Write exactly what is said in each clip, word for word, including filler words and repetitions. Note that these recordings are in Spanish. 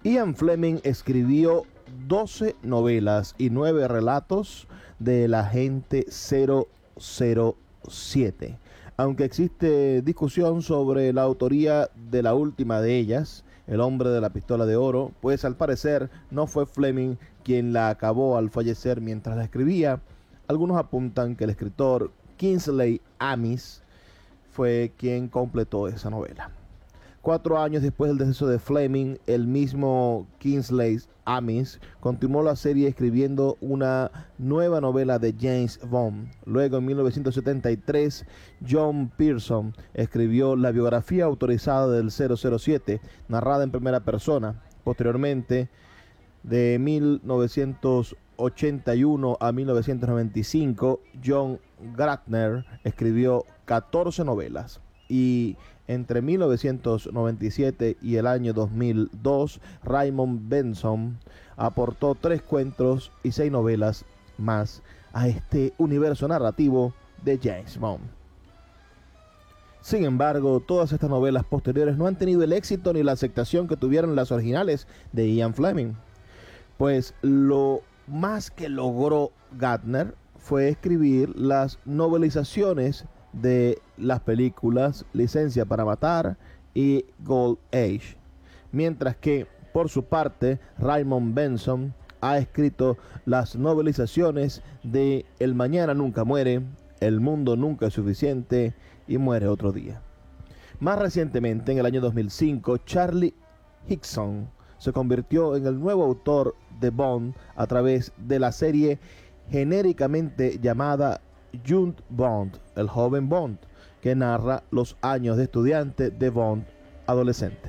Ian Fleming escribió doce novelas y nueve relatos del agente cero cero siete. Aunque existe discusión sobre la autoría de la última de ellas, El hombre de la pistola de oro, pues al parecer no fue Fleming quien la acabó al fallecer mientras la escribía. Algunos apuntan que el escritor Kingsley Amis fue quien completó esa novela. Cuatro años después del deceso de Fleming, el mismo Kingsley Amis continuó la serie escribiendo una nueva novela de James Bond. Luego, en mil novecientos setenta y tres, John Pearson escribió la biografía autorizada del cero cero siete, narrada en primera persona. Posteriormente, de mil novecientos ochenta y uno a mil novecientos noventa y cinco, John Gardner escribió catorce novelas. Y entre mil novecientos noventa y siete y el año dos mil dos, Raymond Benson aportó tres cuentos y seis novelas más a este universo narrativo de James Bond. Sin embargo, todas estas novelas posteriores no han tenido el éxito ni la aceptación que tuvieron las originales de Ian Fleming, pues lo más que logró Gardner fue escribir las novelizaciones de las películas Licencia para Matar y Gold Age, mientras que por su parte Raymond Benson ha escrito las novelizaciones de El mañana nunca muere, El mundo nunca es suficiente y Muere otro día. Más recientemente, en el año dos mil cinco, Charlie Higson se convirtió en el nuevo autor de Bond a través de la serie genéricamente llamada Young Bond, el joven Bond, que narra los años de estudiante de Bond adolescente.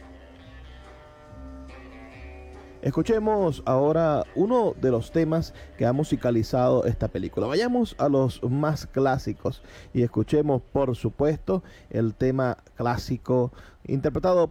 Escuchemos ahora uno de los temas que ha musicalizado esta película. Vayamos a los más clásicos y escuchemos, por supuesto, el tema clásico interpretado